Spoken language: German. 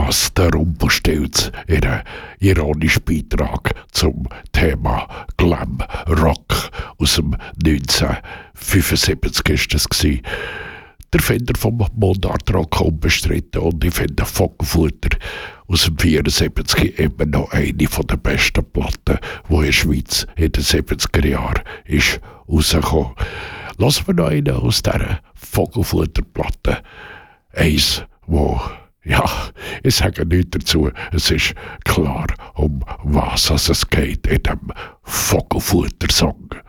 Das der Rumpelstilz, ihren ironischen Beitrag zum Thema Glam Rock aus dem 1975 ist das gewesen. Der Erfinder vom Mundart Rock unbestritten und ich finde Vogelfutter aus dem 74 immer noch eine von der besten Platten, die in der Schweiz in den 70er Jahren ist rausgekommen. Lassen wir noch eine aus dieser Vogelfutterplatte. Eins, wo, ja, ich sage nichts dazu, es ist klar, um was es geht in dem Vogelfutter-Song.